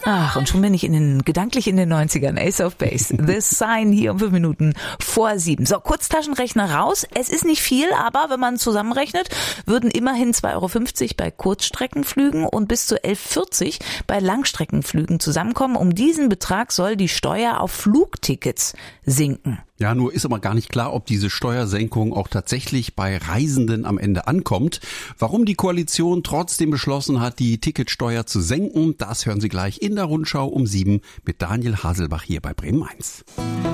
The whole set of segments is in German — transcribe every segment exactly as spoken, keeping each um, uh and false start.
Ach, und schon bin ich in den, gedanklich in den neunzigern. Ace of Base. The Sign hier um fünf Minuten vor sieben. So, Kurztaschenrechner raus. Es ist nicht viel, aber wenn man zusammenrechnet, würden immerhin zwei Euro fünfzig bei Kurzstreckenflügen und bis zu elf Euro vierzig bei Langstreckenflügen zusammenkommen. Um diesen Betrag soll die Steuer auf Flugtickets sinken. Ja, nur ist aber gar nicht klar, ob diese Steuersenkung auch tatsächlich bei Reisenden am Ende ankommt. Warum die Koalition trotzdem beschlossen hat, die Ticketsteuer zu senken, das hören Sie gleich in der Rundschau um sieben mit Daniel Haselbach hier bei Bremen eins.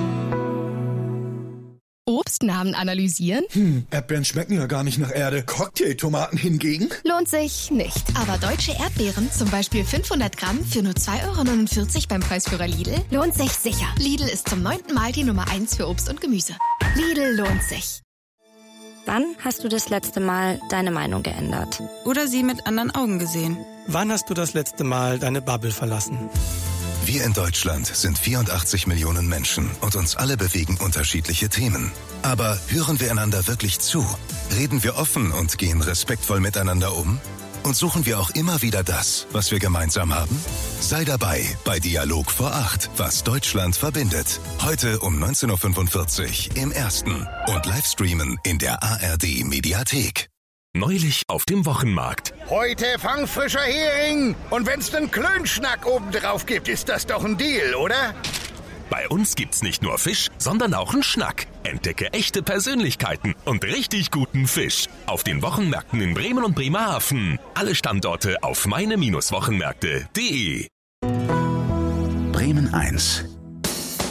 Obstnamen analysieren? Hm, Erdbeeren schmecken ja gar nicht nach Erde. Cocktailtomaten hingegen? Lohnt sich nicht. Aber deutsche Erdbeeren, zum Beispiel fünfhundert Gramm für nur zwei Euro neunundvierzig beim Preisführer Lidl, lohnt sich sicher. Lidl ist zum neunten Mal die Nummer eins für Obst und Gemüse. Lidl lohnt sich. Wann hast du das letzte Mal deine Meinung geändert? Oder sie mit anderen Augen gesehen? Wann hast du das letzte Mal deine Bubble verlassen? Wir in Deutschland sind vierundachtzig Millionen Menschen und uns alle bewegen unterschiedliche Themen. Aber hören wir einander wirklich zu? Reden wir offen und gehen respektvoll miteinander um? Und suchen wir auch immer wieder das, was wir gemeinsam haben? Sei dabei bei Dialog vor acht, was Deutschland verbindet. Heute um neunzehn Uhr fünfundvierzig im Ersten und Livestreamen in der A R D Mediathek. Neulich auf dem Wochenmarkt. Heute fangfrischer Hering. Und wenn's nen Klönschnack obendrauf gibt, ist das doch ein Deal, oder? Bei uns gibt's nicht nur Fisch, sondern auch einen Schnack. Entdecke echte Persönlichkeiten und richtig guten Fisch. Auf den Wochenmärkten in Bremen und Bremerhaven. Alle Standorte auf meine Wochenmärkte punkt de. Bremen eins.